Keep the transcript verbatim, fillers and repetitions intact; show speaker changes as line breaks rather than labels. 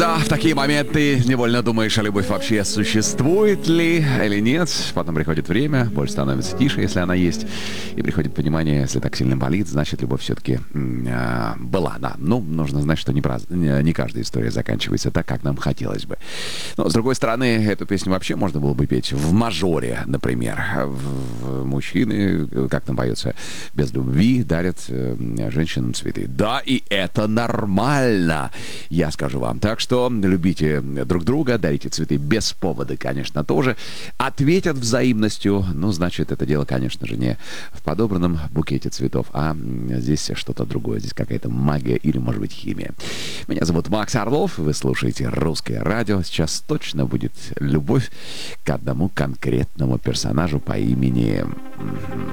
Да, в такие моменты невольно думаешь, а любовь вообще существует ли или нет. Потом приходит время, боль становится тише, если она есть. И приходит понимание, если так сильно болит, значит, любовь все-таки э, была, да. Ну, нужно знать, что не, праз... не каждая история заканчивается так, как нам хотелось бы. Но, с другой стороны, эту песню вообще можно было бы петь в мажоре, например. В... Мужчины, как там поется, без любви дарят э, женщинам цветы. Да, и это нормально, я скажу вам. Так что любите друг друга, дарите цветы без повода, конечно, тоже. Ответят взаимностью, ну, значит, это дело, конечно же, не в подобранном букете цветов, а здесь что-то другое. Здесь какая-то магия или, может быть, химия. Меня зовут Макс Орлов, вы слушаете «Русское радио». Сейчас точно будет любовь к одному конкретному персонажу по имени...